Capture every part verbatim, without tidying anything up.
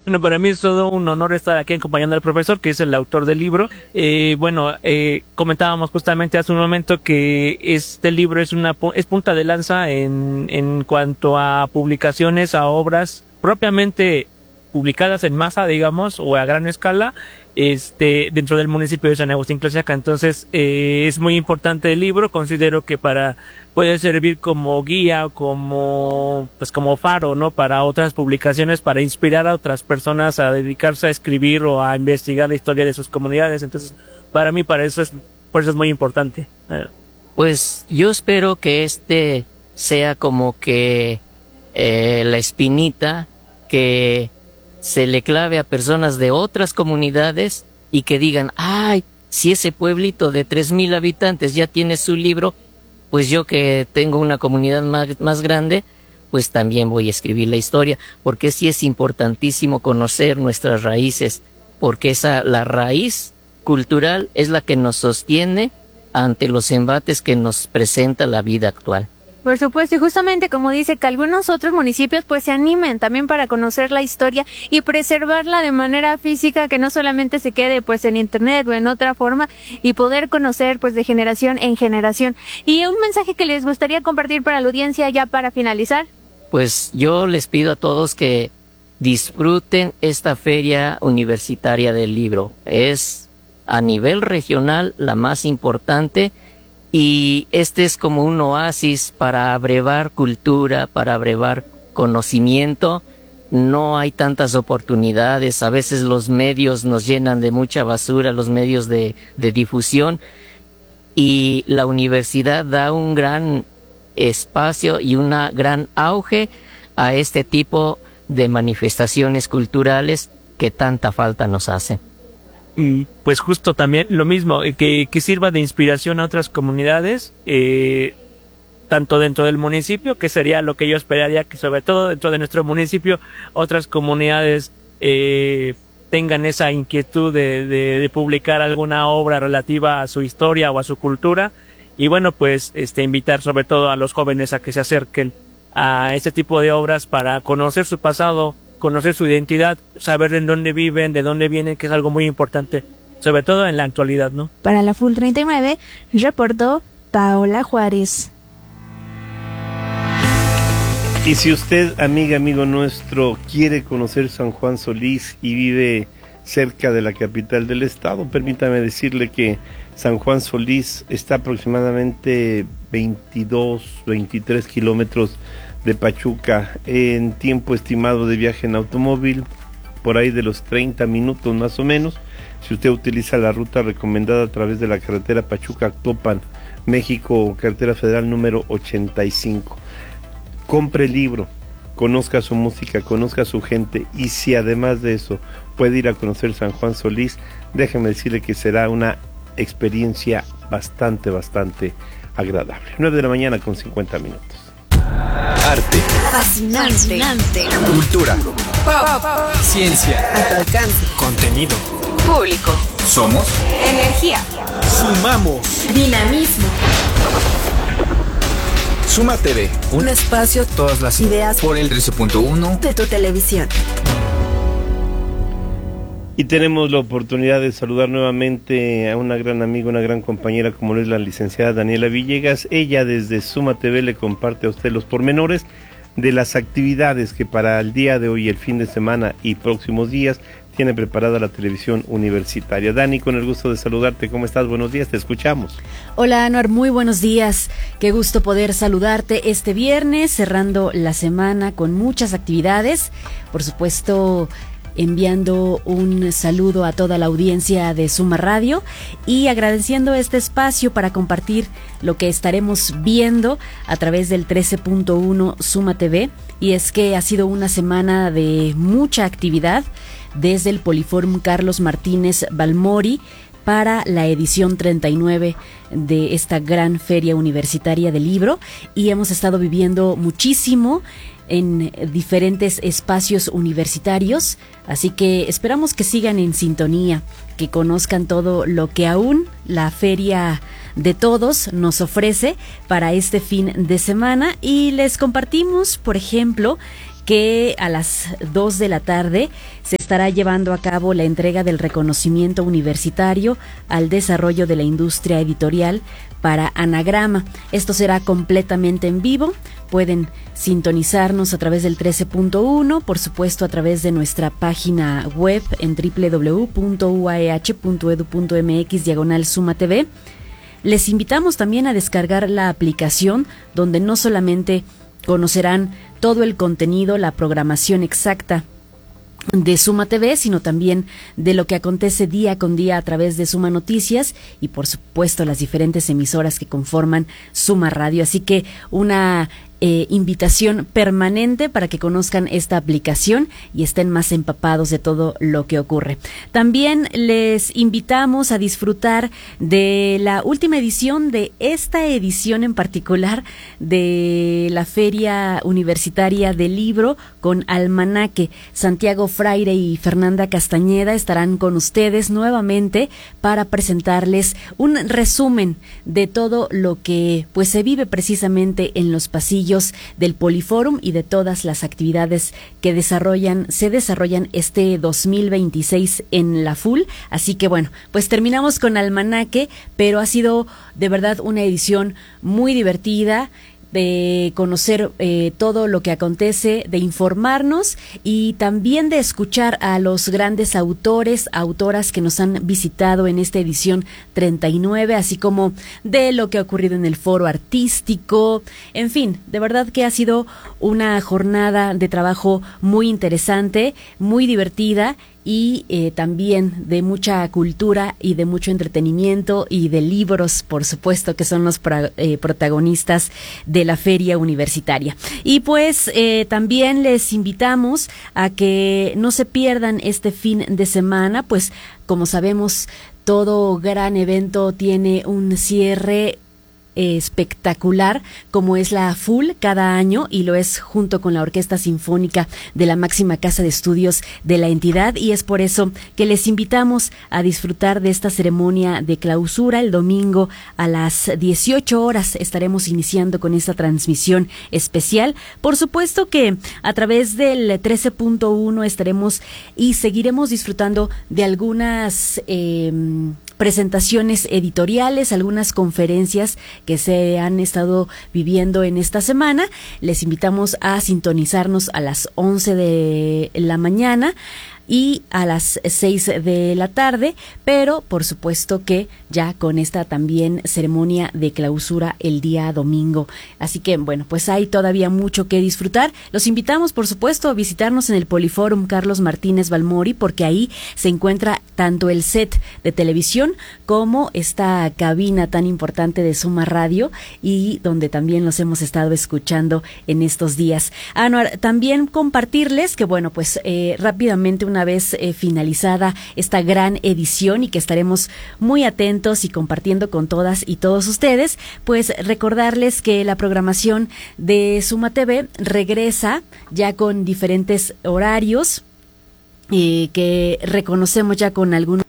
Bueno, para mí es todo un honor estar aquí acompañando al profesor, que es el autor del libro. Eh, bueno, eh, comentábamos justamente hace un momento que este libro es una es punta de lanza en, en cuanto a publicaciones, a obras propiamente publicadas en masa, digamos, o a gran escala, este, dentro del municipio de San Agustín Tlaxiaca. Entonces, eh, es muy importante el libro. Considero que para, puede servir como guía, como, pues como faro, ¿no? Para otras publicaciones, para inspirar a otras personas a dedicarse a escribir o a investigar la historia de sus comunidades. Entonces, para mí, para eso es, por eso es muy importante. Pues, yo espero que este sea como que, eh, la espinita que se le clave a personas de otras comunidades y que digan, ay, si ese pueblito de tres mil habitantes ya tiene su libro, pues yo que tengo una comunidad más, más grande, pues también voy a escribir la historia, porque sí es importantísimo conocer nuestras raíces, porque esa, la raíz cultural es la que nos sostiene ante los embates que nos presenta la vida actual. Por supuesto, y justamente como dice, que algunos otros municipios pues se animen también para conocer la historia y preservarla de manera física, que no solamente se quede pues en internet o en otra forma, y poder conocer pues de generación en generación. Y un mensaje que les gustaría compartir para la audiencia ya para finalizar. Pues yo les pido a todos que disfruten esta feria universitaria del libro. Es a nivel regional la más importante. Y este es como un oasis para abrevar cultura, para abrevar conocimiento. No hay tantas oportunidades, a veces los medios nos llenan de mucha basura, los medios de, de difusión, y la universidad da un gran espacio y un gran auge a este tipo de manifestaciones culturales que tanta falta nos hacen. Y pues justo también lo mismo, que, que sirva de inspiración a otras comunidades, eh, tanto dentro del municipio, que sería lo que yo esperaría, que sobre todo dentro de nuestro municipio otras comunidades eh, tengan esa inquietud de, de, de publicar alguna obra relativa a su historia o a su cultura. Y bueno, pues este invitar sobre todo a los jóvenes a que se acerquen a este tipo de obras para conocer su pasado, conocer su identidad, saber en dónde viven, de dónde vienen, que es algo muy importante, sobre todo en la actualidad, ¿no? Para la Full treinta y nueve, reportó Paola Juárez. Y si usted, amiga, amigo nuestro, quiere conocer San Juan Solís y vive cerca de la capital del estado, permítame decirle que San Juan Solís está aproximadamente veintidós, veintitrés kilómetros de Pachuca, en tiempo estimado de viaje en automóvil, por ahí de los treinta minutos más o menos, si usted utiliza la ruta recomendada a través de la carretera Pachuca-Actopan, México, carretera federal número ochenta y cinco. Compre el libro, conozca su música, conozca su gente, y si además de eso puede ir a conocer San Juan Solís, déjeme decirle que será una experiencia bastante, bastante agradable. nueve de la mañana con cincuenta minutos. Arte. Fascinante. Fascinante. Cultura. Pop. Ciencia. A tu alcance. Contenido. Público. Somos. Energía. Sumamos. Dinamismo. Suma T V. Un espacio, todas las ideas por el trece punto uno de tu televisión. Y tenemos la oportunidad de saludar nuevamente a una gran amiga, una gran compañera como lo es la licenciada Daniela Villegas. Ella desde Suma T V le comparte a usted los pormenores de las actividades que para el día de hoy, el fin de semana y próximos días tiene preparada la televisión universitaria. Dani, con el gusto de saludarte. ¿Cómo estás? Buenos días, te escuchamos. Hola, Anuar, muy buenos días. Qué gusto poder saludarte este viernes, cerrando la semana con muchas actividades. Por supuesto, enviando un saludo a toda la audiencia de Suma Radio y agradeciendo este espacio para compartir lo que estaremos viendo a través del trece punto uno Suma T V. Y es que ha sido una semana de mucha actividad desde el Poliforum Carlos Martínez Balmori para la edición treinta y nueve de esta gran feria universitaria del libro, y hemos estado viviendo muchísimo en diferentes espacios universitarios, así que esperamos que sigan en sintonía, que conozcan todo lo que aún la Feria de Todos nos ofrece para este fin de semana, y les compartimos, por ejemplo, que a las dos de la tarde se estará llevando a cabo la entrega del reconocimiento universitario al desarrollo de la industria editorial para Anagrama. Esto será completamente en vivo. Pueden sintonizarnos a través del trece punto uno, por supuesto a través de nuestra página web en doble u doble u doble u punto u a e hache punto edu punto eme equis diagonal Suma T V. Les invitamos también a descargar la aplicación, donde no solamente conocerán todo el contenido, la programación exacta de Suma T V, sino también de lo que acontece día con día a través de Suma Noticias y por supuesto las diferentes emisoras que conforman Suma Radio. Así que una Eh, invitación permanente para que conozcan esta aplicación y estén más empapados de todo lo que ocurre. También les invitamos a disfrutar de la última edición, de esta edición en particular de la Feria Universitaria del Libro con Almanaque. Santiago Fraire y Fernanda Castañeda estarán con ustedes nuevamente para presentarles un resumen de todo lo que pues se vive precisamente en los pasillos del Poliforum y de todas las actividades que desarrollan, se desarrollan este dos mil veintiséis en la F U L. Así que bueno, pues terminamos con Almanaque, pero ha sido de verdad una edición muy divertida, de conocer eh, todo lo que acontece, de informarnos y también de escuchar a los grandes autores, autoras que nos han visitado en esta edición treinta y nueve, así como de lo que ha ocurrido en el foro artístico. En fin, de verdad que ha sido una jornada de trabajo muy interesante, muy divertida y eh, también de mucha cultura y de mucho entretenimiento y de libros, por supuesto, que son los pra, eh, protagonistas de la feria universitaria. Y pues eh, también les invitamos a que no se pierdan este fin de semana, pues como sabemos, todo gran evento tiene un cierre espectacular, como es la F U L cada año, y lo es junto con la Orquesta Sinfónica de la máxima casa de estudios de la entidad, y es por eso que les invitamos a disfrutar de esta ceremonia de clausura. El domingo a las dieciocho horas estaremos iniciando con esta transmisión especial. Por supuesto que a través del trece punto uno estaremos y seguiremos disfrutando de algunas eh, presentaciones editoriales, algunas conferencias que se han estado viviendo en esta semana. Les invitamos a sintonizarnos a las once de la mañana y a las seis de la tarde, pero por supuesto que ya con esta también ceremonia de clausura el día domingo. Así que bueno, pues hay todavía mucho que disfrutar. Los invitamos por supuesto a visitarnos en el Poliforum Carlos Martínez Balmori, porque ahí se encuentra tanto el set de televisión como esta cabina tan importante de Suma Radio, y donde también los hemos estado escuchando en estos días. Anuar, también compartirles que bueno, pues eh, rápidamente una Una vez eh, finalizada esta gran edición, y que estaremos muy atentos y compartiendo con todas y todos ustedes, pues recordarles que la programación de Suma T V regresa ya con diferentes horarios eh, que reconocemos ya con algunos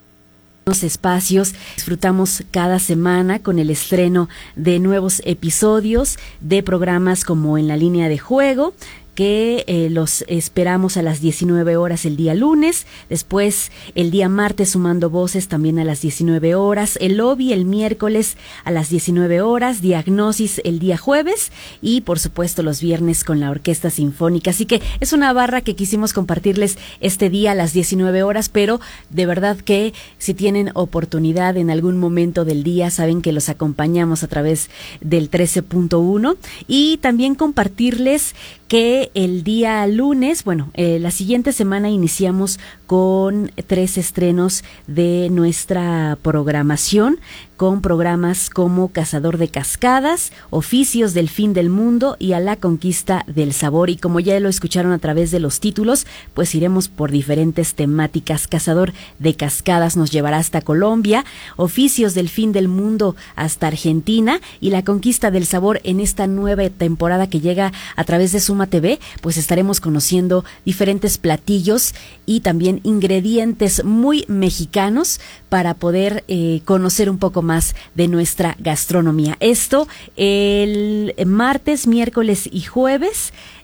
espacios. Disfrutamos cada semana con el estreno de nuevos episodios de programas como En la Línea de Juego, que eh, los esperamos a las diecinueve horas el día lunes, después el día martes Sumando Voces también a las diecinueve horas, el lobby el miércoles a las diecinueve horas, Diagnosis el día jueves y por supuesto los viernes con la Orquesta Sinfónica. Así que es una barra que quisimos compartirles este día a las diecinueve horas, pero de verdad que si tienen oportunidad en algún momento del día, saben que los acompañamos a través del trece punto uno, y también compartirles que el día lunes, bueno, eh, la siguiente semana iniciamos con tres estrenos de nuestra programación, con programas como Cazador de Cascadas, Oficios del Fin del Mundo y A la Conquista del Sabor. Y como ya lo escucharon a través de los títulos, pues iremos por diferentes temáticas. Cazador de Cascadas nos llevará hasta Colombia, Oficios del Fin del Mundo hasta Argentina, y La Conquista del Sabor en esta nueva temporada que llega a través de Suma T V, pues estaremos conociendo diferentes platillos y también ingredientes muy mexicanos para poder eh, conocer un poco más de nuestra gastronomía. Esto el martes, miércoles y jueves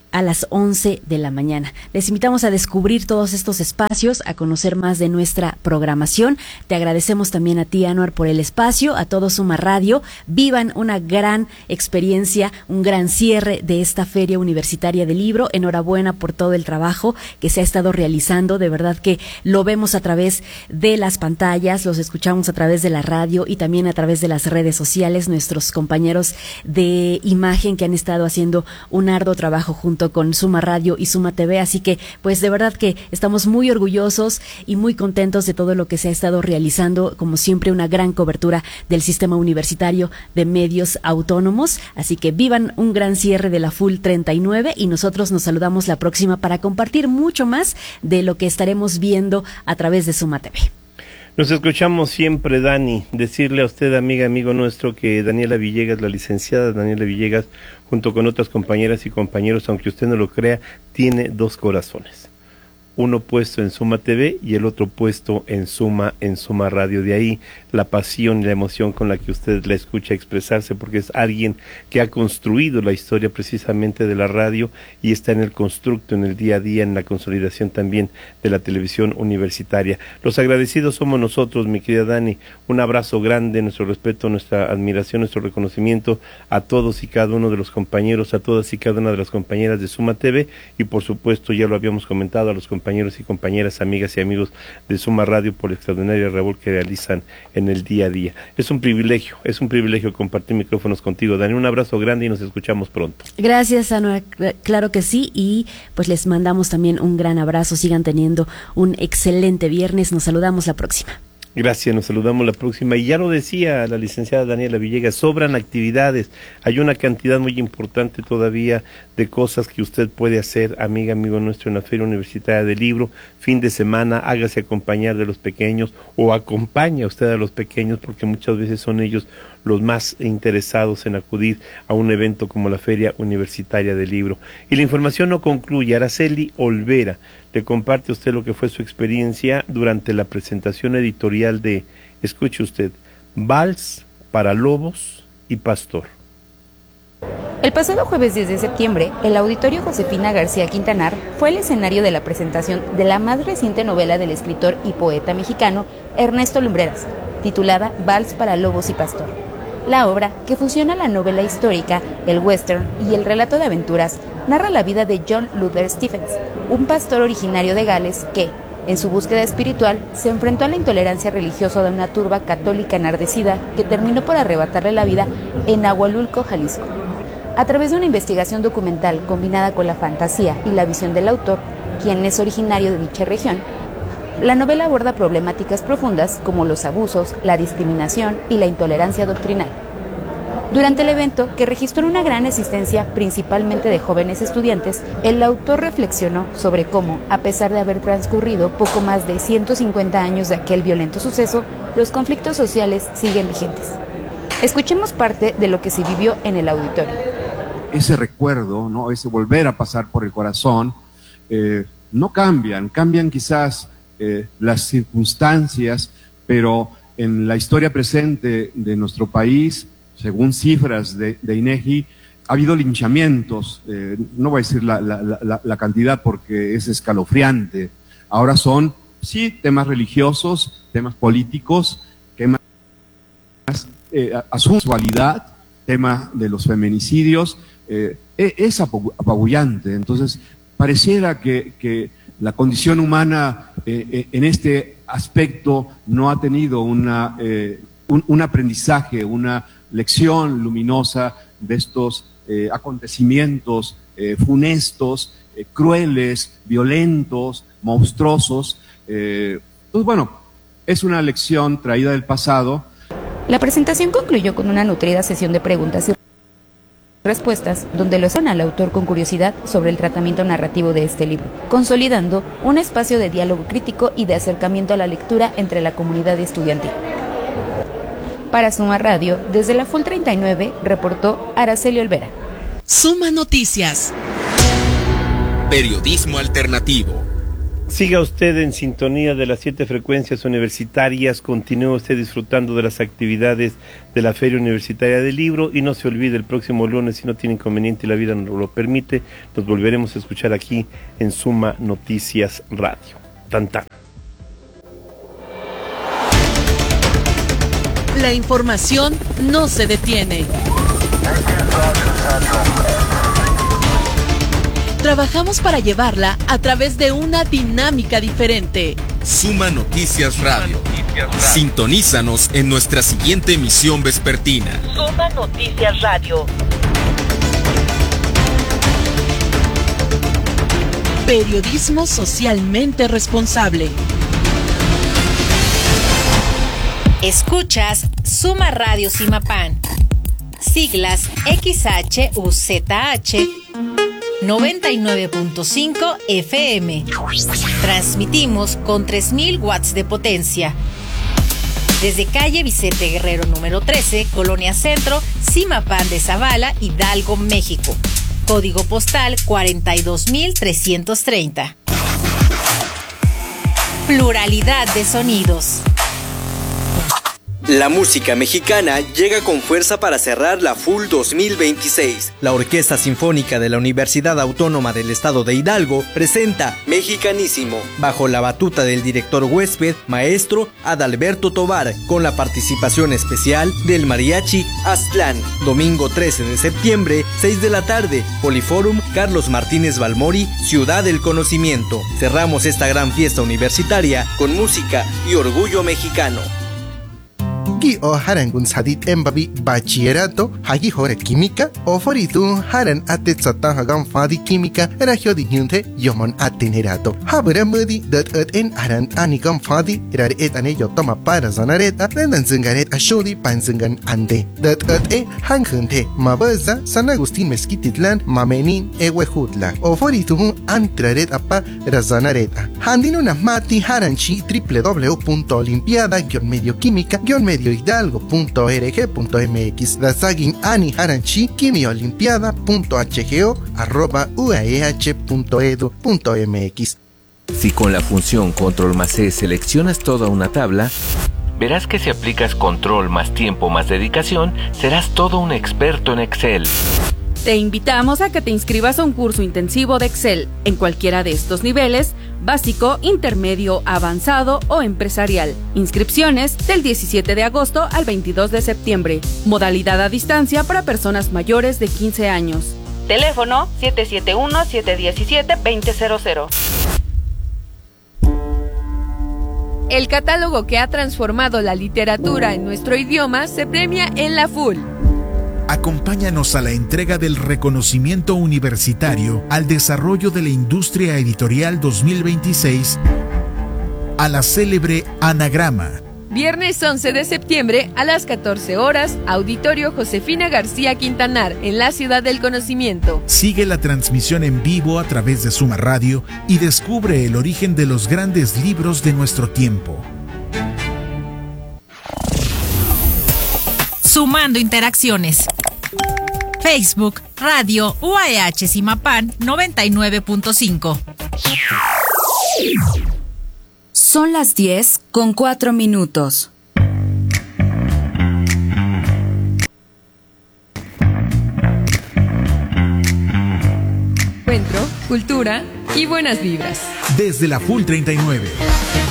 a las once de la mañana. Les invitamos a descubrir todos estos espacios, a conocer más de nuestra programación. Te agradecemos también a ti, Anuar, por el espacio, a todo Suma Radio. Vivan una gran experiencia, un gran cierre de esta Feria Universitaria del Libro. Enhorabuena por todo el trabajo que se ha estado realizando. De verdad que lo vemos a través de las pantallas, los escuchamos a través de la radio y también a través de las redes sociales. Nuestros compañeros de imagen que han estado haciendo un arduo trabajo junto con Suma Radio y Suma T V, así que pues de verdad que estamos muy orgullosos y muy contentos de todo lo que se ha estado realizando, como siempre una gran cobertura del Sistema Universitario de Medios Autónomos, así que vivan un gran cierre de la Full treinta y nueve y nosotros nos saludamos la próxima para compartir mucho más de lo que estaremos viendo a través de Suma T V. Nos escuchamos siempre, Dani. Decirle a usted, amiga, amigo nuestro, que Daniela Villegas, la licenciada Daniela Villegas, junto con otras compañeras y compañeros, aunque usted no lo crea, tiene dos corazones. Uno puesto en Suma T V y el otro puesto en Suma, en Suma Radio. De ahí la pasión y la emoción con la que usted la escucha expresarse, porque es alguien que ha construido la historia precisamente de la radio y está en el constructo, en el día a día, en la consolidación también de la televisión universitaria. Los agradecidos somos nosotros, mi querida Dani. Un abrazo grande, nuestro respeto, nuestra admiración, nuestro reconocimiento a todos y cada uno de los compañeros, a todas y cada una de las compañeras de Suma T V y por supuesto, ya lo habíamos comentado, a los compañeros compañeros y compañeras, amigas y amigos de Suma Radio por la extraordinaria labor que realizan en el día a día. Es un privilegio, es un privilegio compartir micrófonos contigo, Dani. Un abrazo grande y nos escuchamos pronto. Gracias, Anuar, claro que sí, y pues les mandamos también un gran abrazo. Sigan teniendo un excelente viernes. Nos saludamos la próxima. Gracias, nos saludamos la próxima. Y ya lo decía la licenciada Daniela Villegas, sobran actividades, hay una cantidad muy importante todavía de cosas que usted puede hacer, amiga, amigo nuestro, en la Feria Universitaria del Libro. Fin de semana, hágase acompañar de los pequeños o acompaña usted a los pequeños, porque muchas veces son ellos los más interesados en acudir a un evento como la Feria Universitaria del Libro. Y la información no concluye. Araceli Olvera le comparte a usted lo que fue su experiencia durante la presentación editorial de, escuche usted, Vals para Lobos y Pastor. El pasado jueves diez de septiembre, el Auditorio Josefina García Quintanar fue el escenario de la presentación de la más reciente novela del escritor y poeta mexicano Ernesto Lumbreras, titulada Vals para Lobos y Pastor. La obra, que fusiona la novela histórica, el western y el relato de aventuras, narra la vida de John Luther Stephens, un pastor originario de Gales que, en su búsqueda espiritual, se enfrentó a la intolerancia religiosa de una turba católica enardecida que terminó por arrebatarle la vida en Ahualulco, Jalisco. A través de una investigación documental combinada con la fantasía y la visión del autor, quien es originario de dicha región, la novela aborda problemáticas profundas como los abusos, la discriminación y la intolerancia doctrinal. Durante el evento, que registró una gran asistencia principalmente de jóvenes estudiantes, el autor reflexionó sobre cómo, a pesar de haber transcurrido poco más de ciento cincuenta años de aquel violento suceso, los conflictos sociales siguen vigentes. Escuchemos parte de lo que se vivió en el auditorio. Ese recuerdo, ¿no? Ese volver a pasar por el corazón, eh, no cambian, cambian quizás eh, las circunstancias, pero en la historia presente de nuestro país, según cifras de, de INEGI, ha habido linchamientos, eh, no voy a decir la, la, la, la cantidad porque es escalofriante. Ahora son, sí, temas religiosos, temas políticos, temas eh, asuntualidad, tema de los feminicidios, eh, es apabullante. Entonces, pareciera que, que la condición humana eh, en este aspecto no ha tenido una, eh, un, un aprendizaje, una lección luminosa de estos eh, acontecimientos eh, funestos, eh, crueles, violentos, monstruosos. Eh, pues bueno, es una lección traída del pasado. La presentación concluyó con una nutrida sesión de preguntas y respuestas, donde lo hacen al autor con curiosidad sobre el tratamiento narrativo de este libro, consolidando un espacio de diálogo crítico y de acercamiento a la lectura entre la comunidad estudiantil. Para Suma Radio, desde la Full treinta y nueve, reportó Araceli Olvera. Suma Noticias. Periodismo alternativo. Siga usted en sintonía de las siete frecuencias universitarias, continúe usted disfrutando de las actividades de la Feria Universitaria del Libro y no se olvide, el próximo lunes, si no tiene inconveniente y la vida nos lo permite, nos volveremos a escuchar aquí en Suma Noticias Radio. Tan tan. La información no se detiene. Trabajamos para llevarla a través de una dinámica diferente. Suma Noticias Radio. Sintonízanos en nuestra siguiente emisión vespertina. Suma Noticias Radio. Periodismo socialmente responsable. Escuchas Suma Radio Simapán. Siglas X H U Z H noventa y nueve punto cinco F M. Transmitimos con tres mil watts de potencia. Desde calle Vicente Guerrero número trece, Colonia Centro, Simapán de Zavala, Hidalgo, México. Código postal cuarenta y dos mil trescientos treinta. Pluralidad de sonidos. La música mexicana llega con fuerza para cerrar la F U L dos mil veintiséis. La Orquesta Sinfónica de la Universidad Autónoma del Estado de Hidalgo presenta Mexicanísimo, bajo la batuta del director huésped, maestro Adalberto Tovar, con la participación especial del Mariachi Aztlán. Domingo trece de septiembre, seis de la tarde, Poliforum Carlos Martínez Balmori, Ciudad del Conocimiento. Cerramos esta gran fiesta universitaria con música y orgullo mexicano. Gi o haran gun sadit embabi bachillerato, hagi hore química, o foritu haran atet satan hagan fadi química, era jodi hyunte yomon atenerato. Habra mudi dat et en aran anigam fadi, era et ane yotoma para zanareta, rendan zingaret ashodi pan zingan ande. Dat et e hang hunte, mabaza, San Agustín Mezquititlan, mamenin ewehutla, o foritu antraret apa razanareta. Handino na mati haranchi w w w punto olimpiada guion medio química guion medio hidalgo punto org punto m x, la sagin ani haranchi quimiolimpiada punto h g o arroba u a e h punto e d u punto m x. Si con la función control más C seleccionas toda una tabla, verás que si aplicas control más tiempo más dedicación, serás todo un experto en Excel. Te invitamos a que te inscribas a un curso intensivo de Excel en cualquiera de estos niveles: básico, intermedio, avanzado o empresarial. Inscripciones del diecisiete de agosto al veintidós de septiembre. Modalidad a distancia para personas mayores de quince años. Teléfono siete siete uno, siete uno siete, dos cero cero cero. El catálogo que ha transformado la literatura en nuestro idioma se premia en la F U L. Acompáñanos a la entrega del reconocimiento universitario al desarrollo de la industria editorial dos mil veintiséis a la célebre Anagrama. Viernes once de septiembre a las catorce horas, Auditorio Josefina García Quintanar, en la Ciudad del Conocimiento. Sigue la transmisión en vivo a través de Suma Radio y descubre el origen de los grandes libros de nuestro tiempo. Sumando interacciones. Facebook, Radio U A E H Simapán noventa y nueve punto cinco. Son las diez con cuatro minutos. Encuentro, cultura y buenas vibras. Desde la F U L treinta y nueve.